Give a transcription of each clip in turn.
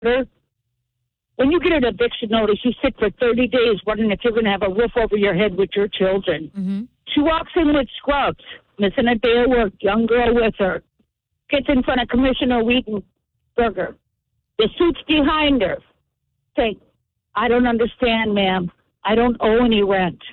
When you get an eviction notice, you sit for 30 days wondering if you're going to have a roof over your head with your children. Mm-hmm. She walks in with scrubs, missing a day of work, young girl with her, gets in front of Commissioner Wietenberger. The suit's behind her. Say, I don't understand, ma'am. I don't owe any rent.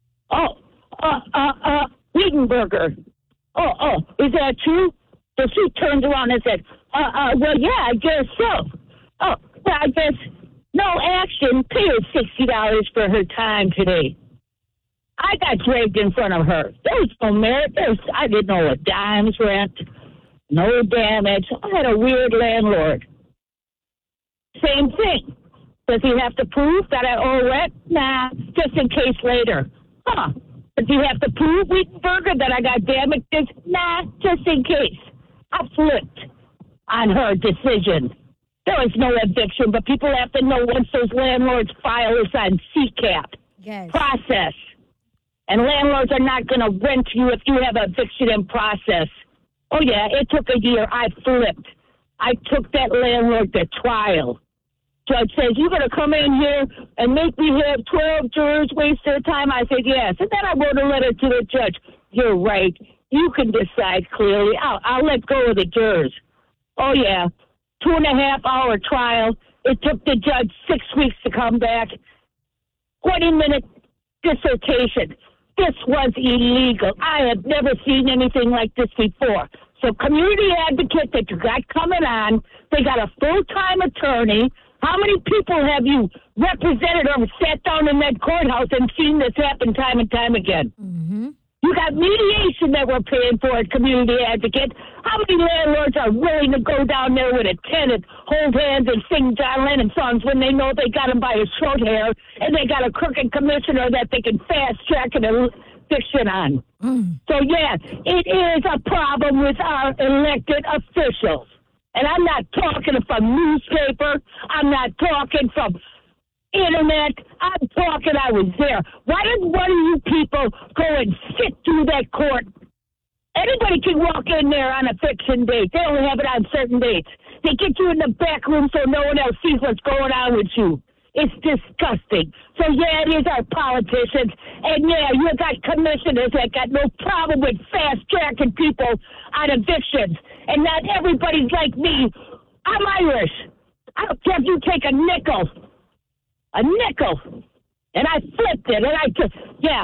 Wietenberger. Is that true? The suit turns around and said, well, yeah, I guess so. Well, I guess no action. Pay her $60 for her time today. I got dragged in front of her. There was no merit. I didn't know a dime's rent. No damage. I had a weird landlord. Same thing. Does he have to prove that I owe rent? Nah, just in case later. Does he have to prove, Wietenberger, that I got damages? Nah, just in case. I flipped on her decision. There was no eviction, but people have to know once those landlords file this on CCAP process. And landlords are not going to rent you if you have eviction in process. Oh, yeah, it took a year. I flipped. I took that landlord to trial. Judge says, you going to come in here and make me have 12 jurors waste their time? I said, yes. And then I wrote a letter to the judge. You're right. You can decide clearly. I'll let go of the jurors. Oh, yeah. 2.5-hour trial. It took the judge 6 weeks to come back. 20-minute dissertation. This was illegal. I have never seen anything like this before. So community advocate that you got coming on, they got a full-time attorney. How many people have you represented or sat down in that courthouse and seen this happen time and time again? Mm-hmm. You got mediation that we're paying for at Community Advocate. How many landlords are willing to go down there with a tenant, hold hands, and sing John Lennon songs when they know they got him by his short hair and they got a crooked commissioner that they can fast-track an eviction on? So, yeah, it is a problem with our elected officials. And I'm not talking from newspaper. I'm not talking from internet. I'm talking I was there. Why didn't one of you people go and sit through that court? Anybody can walk in there on a fiction date. They only have it on certain dates. They get you in the back room so no one else sees what's going on with you. It's disgusting. So, yeah, it is our politicians. And, yeah, you got commissioners that got no problem with fast-tracking people on evictions. And not everybody's like me. I'm Irish. I don't care if you take a nickel. And I flipped it. And I just, $5,000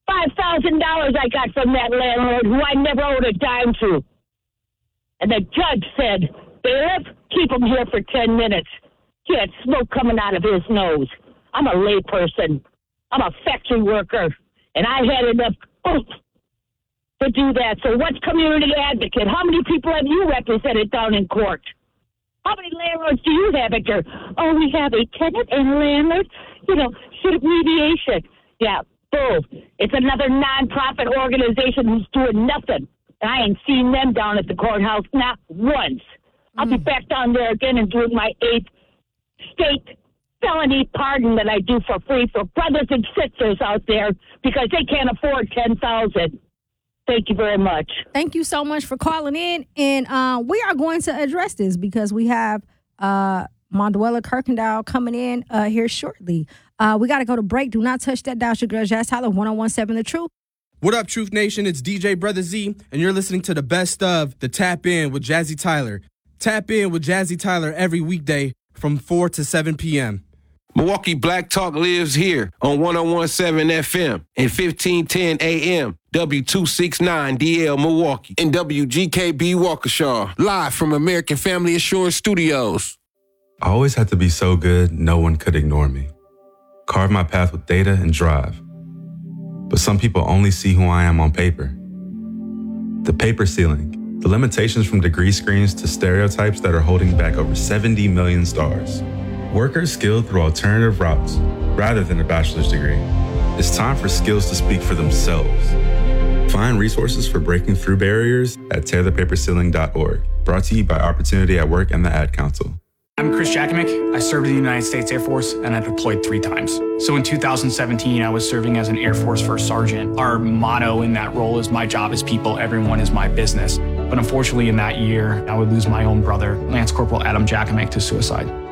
I got from that landlord who I never owed a dime to. And the judge said, bailiff, keep him here for 10 minutes. He had smoke coming out of his nose. I'm a layperson. I'm a factory worker. And I had enough oomph to do that. So what's community advocate? How many people have you represented down in court? How many landlords do you have at your... Oh, we have a tenant and a landlord? Mediation. Yeah, boom. It's another nonprofit organization who's doing nothing. And I ain't seen them down at the courthouse, not once. I'll be back down there again and doing my 8th state felony pardon that I do for free for brothers and sisters out there because they can't afford $10,000. Thank you very much. Thank you so much for calling in. And we are going to address this because we have Monduela Kirkendall coming in here shortly. We got to go to break. Do not touch that dial. It's your girl, Jazz Tyler, 101.7 The Truth. What up, Truth Nation? It's DJ Brother Z, and you're listening to the best of the Tap In with Jazzy Tyler. Tap in with Jazzy Tyler every weekday from 4 to 7 p.m. Milwaukee Black Talk lives here on 101.7 FM and 1510 AM, W269DL Milwaukee, and WGKB Waukesha, live from American Family Assurance Studios. I always had to be so good, no one could ignore me. Carve my path with data and drive. But some people only see who I am on paper. The paper ceiling, the limitations from degree screens to stereotypes that are holding back over 70 million stars. Workers skilled through alternative routes rather than a bachelor's degree. It's time for skills to speak for themselves. Find resources for breaking through barriers at tearthepaperceiling.org. Brought to you by Opportunity at Work and the Ad Council. I'm Chris Jakimick. I served in the United States Air Force and I deployed 3 times. So in 2017, I was serving as an Air Force First Sergeant. Our motto in that role is my job is people, everyone is my business. But unfortunately in that year, I would lose my own brother, Lance Corporal Adam Jakimick, to suicide.